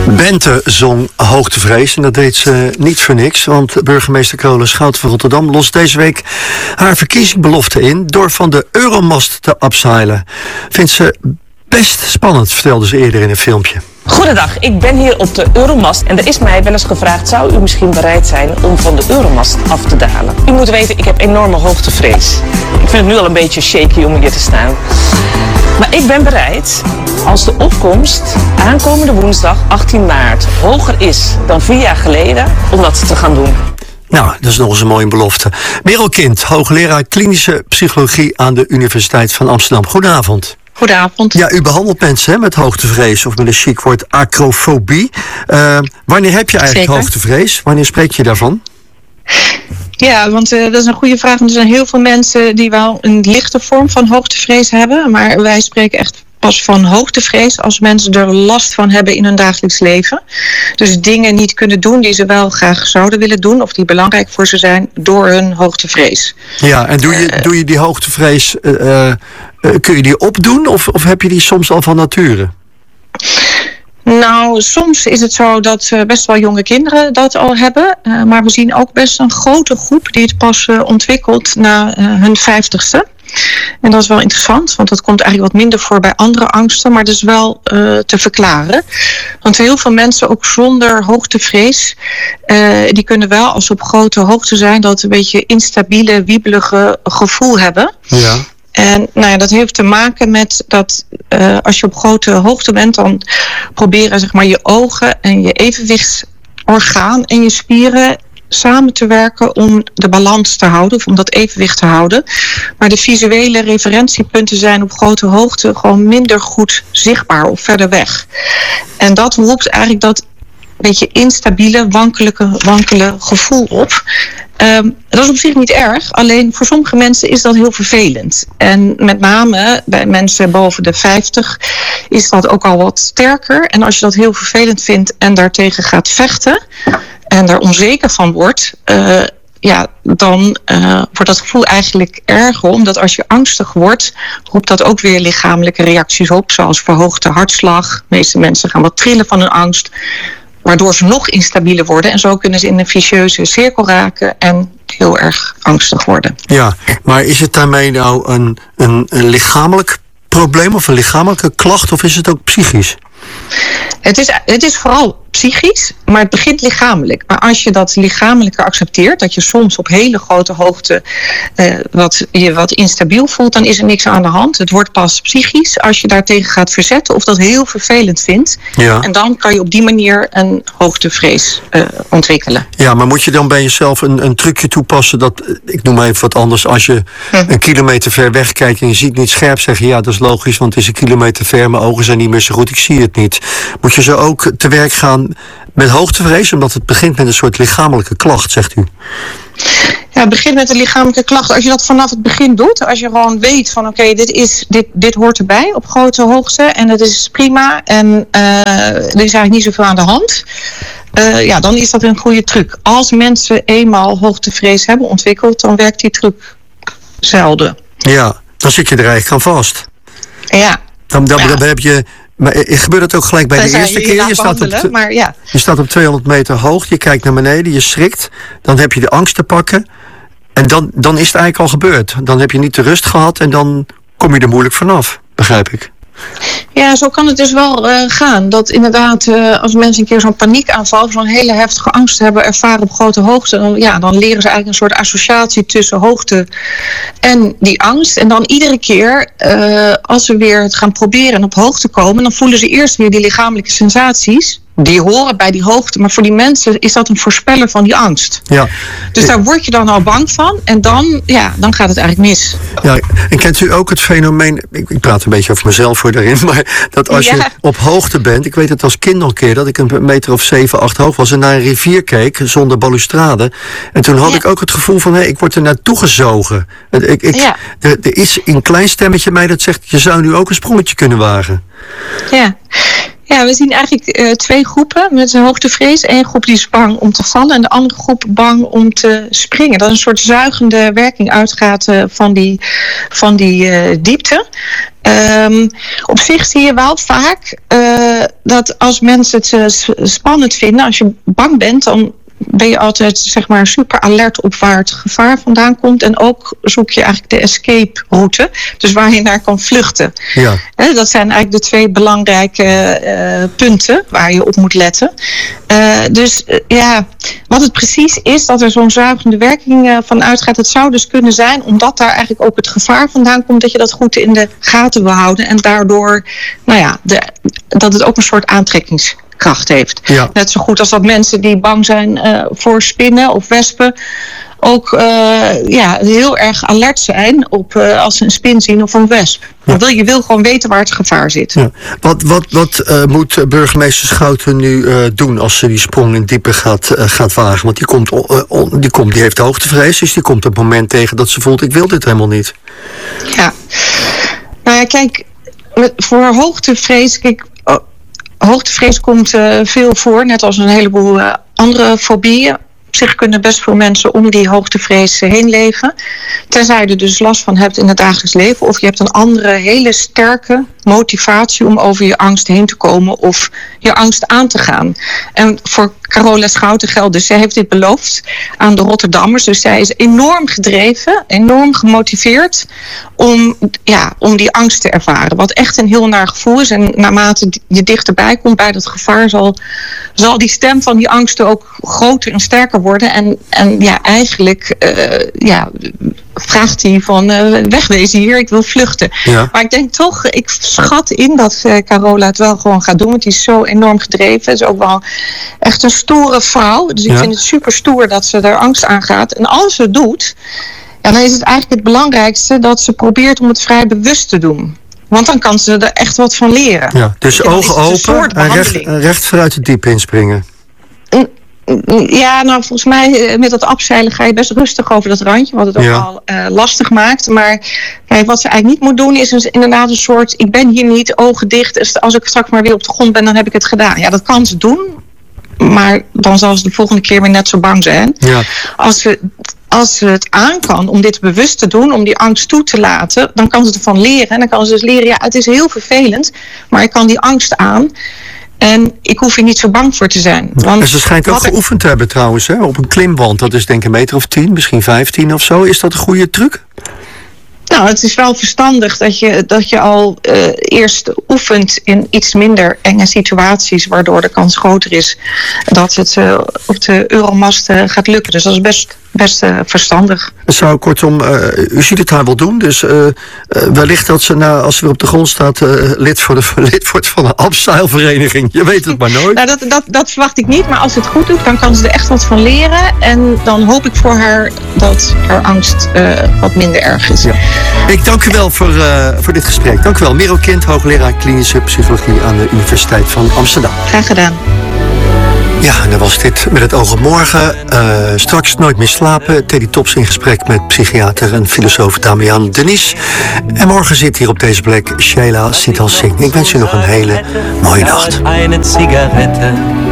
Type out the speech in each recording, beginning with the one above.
Bente zong Hoogtevrees en dat deed ze niet voor niks, want burgemeester Carola Schouten van Rotterdam lost deze week haar verkiezingsbelofte in door van de Euromast te abseilen. Vindt ze best spannend, vertelde ze eerder in een filmpje. Goedendag, ik ben hier op de Euromast en er is mij wel eens gevraagd: zou u misschien bereid zijn om van de Euromast af te dalen? U moet weten, ik heb enorme hoogtevrees. Ik vind het nu al een beetje shaky om hier te staan. Maar ik ben bereid als de opkomst aankomende woensdag 18 maart hoger is dan 4 jaar geleden om dat te gaan doen. Nou, dat is nog eens een mooie belofte. Merel Kind, hoogleraar klinische psychologie aan de Universiteit van Amsterdam. Goedenavond. Goedenavond. Ja, u behandelt mensen met hoogtevrees, of met een chic woord acrofobie. Wanneer heb je eigenlijk hoogtevrees? Wanneer spreek je daarvan? Ja, want dat is een goede vraag. Want er zijn heel veel mensen die wel een lichte vorm van hoogtevrees hebben. Maar wij spreken echt pas van hoogtevrees als mensen er last van hebben in hun dagelijks leven. Dus dingen niet kunnen doen die ze wel graag zouden willen doen, of die belangrijk voor ze zijn, door hun hoogtevrees. Ja, en doe je die hoogtevrees, kun je die opdoen of heb je die soms al van nature? Nou, soms is het zo dat best wel jonge kinderen dat al hebben. Maar we zien ook best een grote groep die het pas ontwikkelt na hun 50ste. En dat is wel interessant, want dat komt eigenlijk wat minder voor bij andere angsten. Maar dat is wel te verklaren. Want heel veel mensen, ook zonder hoogtevrees, die kunnen wel, als ze op grote hoogte zijn, dat een beetje instabiele, wiebelige gevoel hebben. Ja. En nou ja, dat heeft te maken met dat als je op grote hoogte bent, dan proberen zeg maar je ogen en je evenwichtsorgaan en je spieren samen te werken om de balans te houden, of om dat evenwicht te houden. Maar de visuele referentiepunten zijn op grote hoogte gewoon minder goed zichtbaar of verder weg. En dat roept eigenlijk dat beetje instabiele, wankele gevoel op. Dat is op zich niet erg, alleen voor sommige mensen is dat heel vervelend. En met name bij mensen boven de 50 is dat ook al wat sterker. En als je dat heel vervelend vindt en daartegen gaat vechten en daar onzeker van wordt, dan wordt dat gevoel eigenlijk erger. Omdat als je angstig wordt, roept dat ook weer lichamelijke reacties op, zoals verhoogde hartslag. De meeste mensen gaan wat trillen van hun angst, waardoor ze nog instabieler worden. En zo kunnen ze in een vicieuze cirkel raken en heel erg angstig worden. Ja, maar is het daarmee nou een lichamelijk probleem of een lichamelijke klacht, of is het ook psychisch? Het is vooral psychisch, maar het begint lichamelijk. Maar als je dat lichamelijke accepteert, dat je soms op hele grote hoogte je wat instabiel voelt, dan is er niks aan de hand. Het wordt pas psychisch als je daartegen gaat verzetten of dat heel vervelend vindt. Ja. En dan kan je op die manier een hoogtevrees ontwikkelen. Ja, maar moet je dan bij jezelf een trucje toepassen dat, ik noem maar even wat anders, als je een kilometer ver weg kijkt en je ziet niet scherp, zeggen ja, dat is logisch, want het is een kilometer ver, mijn ogen zijn niet meer zo goed, ik zie het niet. Moet je zo ook te werk gaan met hoogtevrees, omdat het begint met een soort lichamelijke klacht, zegt u? Ja, het begint met een lichamelijke klacht. Als je dat vanaf het begin doet, als je gewoon weet van oké, dit hoort erbij op grote hoogte en het is prima en er is eigenlijk niet zoveel aan de hand, dan is dat een goede truc. Als mensen eenmaal hoogtevrees hebben ontwikkeld, dan werkt die truc zelden. Ja, dan zit je er eigenlijk aan vast. Ja. Dan heb je. Maar gebeurt het ook gelijk bij de eerste keer? Je staat op 200 meter hoog, je kijkt naar beneden, je schrikt. Dan heb je de angst te pakken. En dan is het eigenlijk al gebeurd. Dan heb je niet de rust gehad en dan kom je er moeilijk vanaf, begrijp ik. Ja, zo kan het dus wel gaan. Dat inderdaad, als mensen een keer zo'n paniekaanval, zo'n hele heftige angst hebben ervaren op grote hoogte, dan leren ze eigenlijk een soort associatie tussen hoogte en die angst. En dan iedere keer, als ze weer het gaan proberen en op hoogte komen, dan voelen ze eerst weer die lichamelijke sensaties. Die horen bij die hoogte, maar voor die mensen is dat een voorspeller van die angst. Ja. Dus daar word je dan al bang van en dan gaat het eigenlijk mis. Ja, en kent u ook het fenomeen, ik praat een beetje over mezelf voor daarin, maar dat als je op hoogte bent, ik weet het als kind nog een keer, dat ik een meter of 7, 8 hoog was en naar een rivier keek, zonder balustrade. En toen had ik ook het gevoel van, ik word er naartoe gezogen. Er is een klein stemmetje mij dat zegt, je zou nu ook een sprongetje kunnen wagen. Ja. Ja, we zien eigenlijk 2 groepen met een hoogtevrees. Eén groep die is bang om te vallen en de andere groep bang om te springen. Dat een soort zuigende werking uitgaat van die diepte. Op zich zie je wel vaak dat als mensen het spannend vinden, als je bang bent, dan ben je altijd zeg maar super alert op waar het gevaar vandaan komt. En ook zoek je eigenlijk de escape route. Dus waar je naar kan vluchten. Ja. Dat zijn eigenlijk de 2 belangrijke punten waar je op moet letten. Wat het precies is, dat er zo'n zuigende werking van uitgaat. Het zou dus kunnen zijn, omdat daar eigenlijk ook het gevaar vandaan komt, dat je dat goed in de gaten wil houden. En daardoor, dat het ook een soort aantrekkingskracht heeft. Ja. Net zo goed als dat mensen die bang zijn voor spinnen of wespen ook heel erg alert zijn op als ze een spin zien of een wesp. Ja. Je wil gewoon weten waar het gevaar zit. Ja. Wat moet burgemeester Schouten nu doen als ze die sprong in diepe gaat wagen? Want die heeft hoogtevrees, dus die komt op het moment tegen dat ze voelt, ik wil dit helemaal niet. Ja. Nou ja, kijk, voor hoogtevrees, hoogtevrees komt veel voor, net als een heleboel andere fobieën. Op zich kunnen best veel mensen om die hoogtevrees heen leven. Tenzij je er dus last van hebt in het dagelijks leven. Of je hebt een andere hele sterke motivatie om over je angst heen te komen. Of je angst aan te gaan. En voor Carola Schouten geldt dus, zij heeft dit beloofd aan de Rotterdammers. Dus zij is enorm gedreven, enorm gemotiveerd om die angst te ervaren. Wat echt een heel naar gevoel is. En naarmate je dichterbij komt bij dat gevaar, zal die stem van die angsten ook groter en sterker worden. En eigenlijk vraagt hij van wegwezen hier, ik wil vluchten. Ja. Maar ik denk toch, ik schat in dat Carola het wel gewoon gaat doen. Want die is zo enorm gedreven. Het is ook wel echt een stoere vrouw. Dus ik vind het super stoer dat ze er angst aan gaat. En als ze het doet, dan is het eigenlijk het belangrijkste dat ze probeert om het vrij bewust te doen. Want dan kan ze er echt wat van leren. Ja, dus ogen open en recht vooruit het diep inspringen. Ja, nou volgens mij met dat afzeilen ga je best rustig over dat randje, wat het ook al lastig maakt. Maar kijk, wat ze eigenlijk niet moet doen is inderdaad een soort, ik ben hier niet, ogen dicht. Dus als ik straks maar weer op de grond ben, dan heb ik het gedaan. Ja, dat kan ze doen, maar dan zal ze de volgende keer weer net zo bang zijn. Ja. Als ze het aan kan om dit bewust te doen, om die angst toe te laten, dan kan ze ervan leren. En dan kan ze dus leren, ja, het is heel vervelend, maar ik kan die angst aan. En ik hoef hier niet zo bang voor te zijn. Want en ze schijnt ook geoefend te hebben trouwens, hè? Op een klimwand. Dat is denk ik een meter of 10, misschien 15 of zo. Is dat een goede truc? Nou, het is wel verstandig dat je al eerst oefent in iets minder enge situaties, waardoor de kans groter is dat het op de Euromast gaat lukken. Dus dat is best verstandig. Zou kortom, u ziet het haar wel doen, dus wellicht dat ze als ze weer op de grond staat lid wordt van een abseilvereniging. Je weet het maar nooit. Nou, dat verwacht ik niet, maar als ze het goed doet, dan kan ze er echt wat van leren. En dan hoop ik voor haar dat haar angst wat minder erg is. Ja. Ik dank u wel voor dit gesprek. Dank u wel. Merel Kind, hoogleraar klinische psychologie aan de Universiteit van Amsterdam. Graag gedaan. Ja, en dan was dit met het oog op morgen. Straks Nooit meer slapen. Teddy Tops in gesprek met psychiater en filosoof Damian Denis. En morgen zit hier op deze plek Sheila Sital Singh. Ik wens u nog een hele mooie nacht. Eine Zigarette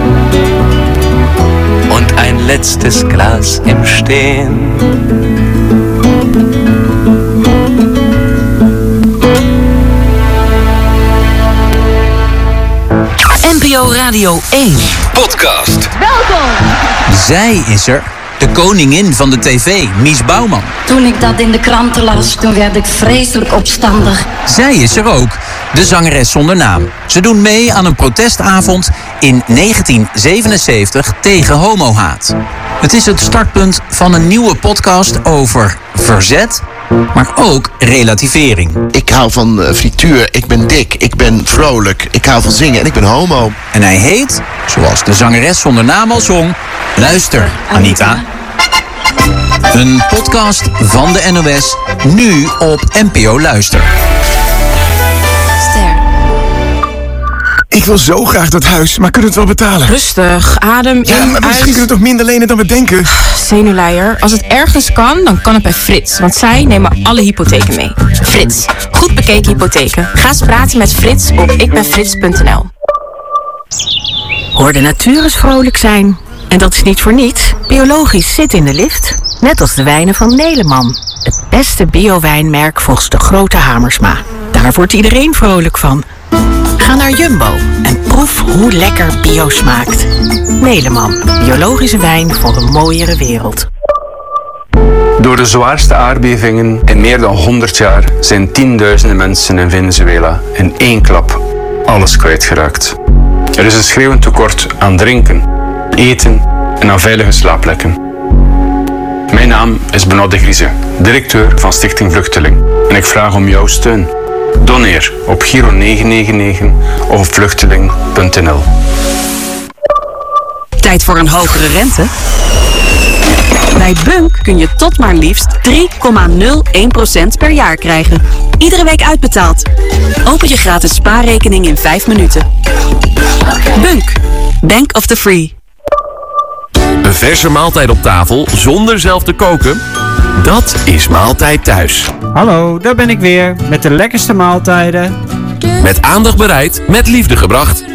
und ein letztes Glas im Stehen. NPO Radio 1 Podcast. Welkom! Zij is er, de koningin van de tv, Mies Bouwman. Toen ik dat in de kranten las, toen werd ik vreselijk opstandig. Zij is er ook, de zangeres zonder naam. Ze doen mee aan een protestavond in 1977 tegen homohaat. Het is het startpunt van een nieuwe podcast over verzet, maar ook relativering. Ik hou van frituur, ik ben dik, ik ben vrolijk, ik hou van zingen en ik ben homo. En hij heet, zoals de zangeres zonder naam al zong, Luister, Anita. Een podcast van de NOS, nu op NPO Luister. Ik wil zo graag dat huis, maar kunnen we het wel betalen? Rustig, adem in, ja, maar misschien kunnen we toch minder lenen dan we denken? Zenuwleier. Als het ergens kan het bij Frits. Want zij nemen alle hypotheken mee. Frits. Goed bekeken hypotheken. Ga eens praten met Frits op ikbenfrits.nl. Hoor de natuur eens vrolijk zijn. En dat is niet voor niets. Biologisch zit in de lift. Net als de wijnen van Neleman. Het beste bio-wijnmerk volgens de grote Hamersma. Daar wordt iedereen vrolijk van. Ga naar Jumbo en proef hoe lekker bio smaakt. Neleman. Biologische wijn voor een mooiere wereld. Door de zwaarste aardbevingen in meer dan 100 jaar zijn tienduizenden mensen in Venezuela in één klap alles kwijtgeraakt. Er is een schreeuwend tekort aan drinken, eten en aan veilige slaapplekken. Mijn naam is Benoît de Grieze, directeur van Stichting Vluchteling. En ik vraag om jouw steun. Doneer op Giro 999 of op vluchteling.nl. Tijd voor een hogere rente? Bij Bunk kun je tot maar liefst 3,01% per jaar krijgen. Iedere week uitbetaald. Open je gratis spaarrekening in 5 minuten. Bunk. Bank of the Free. Een verse maaltijd op tafel zonder zelf te koken? Dat is Maaltijd Thuis. Hallo, daar ben ik weer met de lekkerste maaltijden. Met aandacht bereid, met liefde gebracht.